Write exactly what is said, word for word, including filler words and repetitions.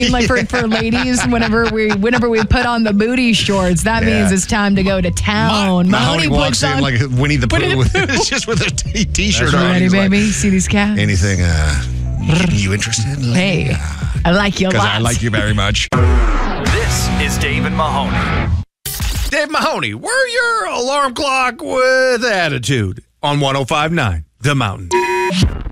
Like for, for ladies, whenever we whenever we put on the booty shorts, that Yeah. means it's time to go to town. Ma- Mahoney walks puts in on, like Winnie the Winnie Pooh, the with, Pooh. just with a t- t-shirt You on. ready, He's like, baby? See these calves? anything, uh, you interested? Hey, I like you a Because lot. I like you very much. This is Dave and Mahoney. Dave Mahoney, we're your alarm clock with attitude on one oh five point nine The Mountain.